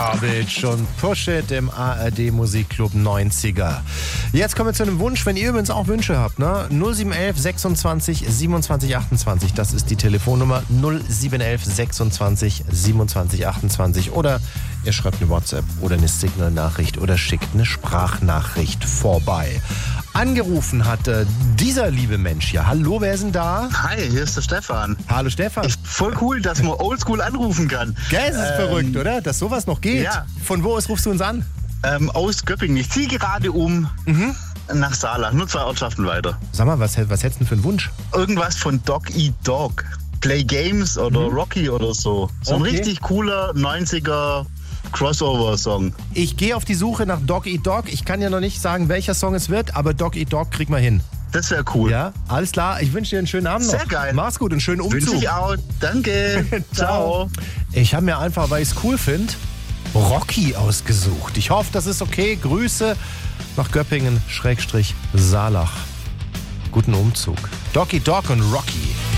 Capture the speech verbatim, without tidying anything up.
Garbage und Push It im A R D Musikclub neunziger. Jetzt kommen wir zu einem Wunsch, wenn ihr übrigens auch Wünsche habt, ne? null sieben eins eins sechsundzwanzig siebenundzwanzig achtundzwanzig, das ist die Telefonnummer null sieben eins eins sechsundzwanzig siebenundzwanzig achtundzwanzig oder ihr schreibt eine WhatsApp oder eine Signal-Nachricht oder schickt eine Sprachnachricht vorbei. Angerufen hat äh, dieser liebe Mensch hier. Hallo, wer ist denn da? Hi, hier ist der Stefan. Hallo Stefan. Ist voll cool, dass man oldschool anrufen kann. Gell, es ist ähm, verrückt, oder? Dass sowas noch geht. Ja. Von wo aus rufst du uns an? Ähm, aus Göppingen. Ich ziehe gerade um mhm. nach Saalach, nur zwei Ortschaften weiter. Sag mal, was, was hättest du denn für einen Wunsch? Irgendwas von Dog Eat Dog. Play Games oder mhm. Rocky oder so. So ein okay. richtig cooler neunziger Crossover-Song. Ich gehe auf die Suche nach Dog Eat Dog. Ich kann ja noch nicht sagen, welcher Song es wird, aber Dog Eat Dog kriegen wir hin. Das wäre cool. Ja, alles klar. Ich wünsche dir einen schönen Abend noch. Sehr geil. Mach's gut und schönen Umzug. Wünsche ich auch. Danke. Ciao. Ich habe mir einfach, weil ich es cool finde, Rocky ausgesucht. Ich hoffe, das ist okay. Grüße nach Göppingen, Schrägstrich, Saalach. Guten Umzug. Dog Eat Dog und Rocky.